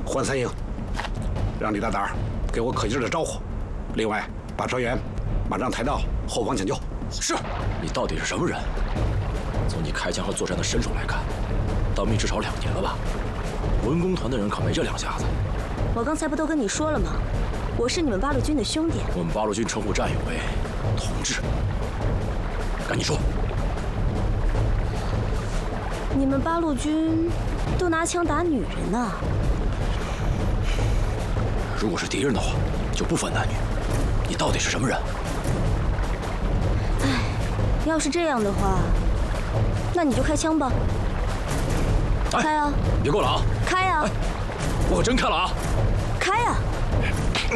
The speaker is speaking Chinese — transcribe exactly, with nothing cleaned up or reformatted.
换三营，让李大胆给我可劲儿的招呼。另外，把船员马上抬到后方抢救。 是。你到底是什么人？从你开枪和作战的身手来看，当兵至少两年了吧？文工团的人可没这两下子。 我刚才不都跟你说了吗？我是你们八路军的兄弟。 我们八路军称呼战友为同志。赶紧说。 你们八路军都拿枪打女人呢？ 如果是敌人的话，就不分男女。你到底是什么人？ 哎，要是这样的话，那你就开枪吧。开啊！ 别过来啊！ 开啊！ 我可真开了啊！ 开啊！